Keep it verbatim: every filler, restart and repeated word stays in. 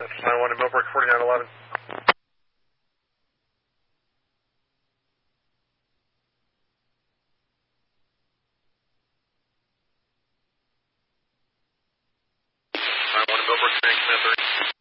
nine one in Millbrook, forty-nine eleven. nine one in Millbrook, Command Command thirty.